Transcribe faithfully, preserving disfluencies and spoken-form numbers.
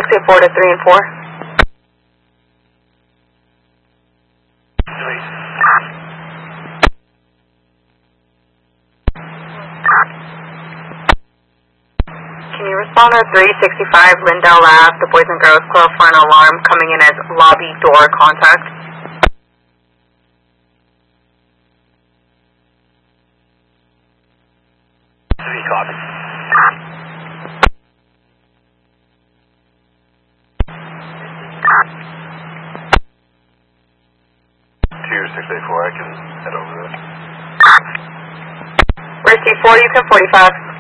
six eight four to three and four. Can you respond to three sixty-five Lindell Ave, the Boys and Girls Club, for an alarm coming in as lobby door contact? Three copy. Two six eight four, I can head over there. Where's C four? You can forty-five.